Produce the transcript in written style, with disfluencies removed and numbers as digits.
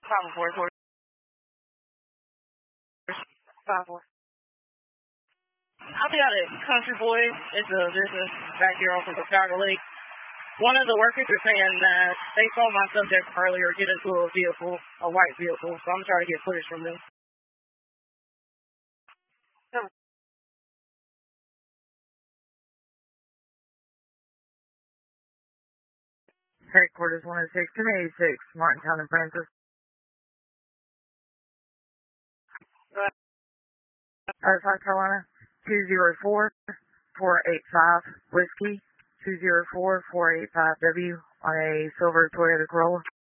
5-4, 5-4. I'll be out at Country Boy. It's a business back here off of the Chicago Lake. One of the workers is saying that they saw my subject earlier get into a vehicle, a white vehicle, so I'm trying to get footage from them. Headquarters 106, 1086, Martintown and Francis. South Carolina, 204-485 Whiskey, 204-485W on a silver Toyota Corolla.